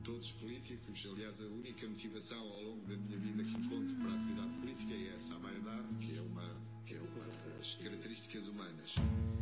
todos políticos. Aliás, a única motivação ao longo da minha vida que encontro para a atividade política é essa, a vaidade, que é uma das características humanas.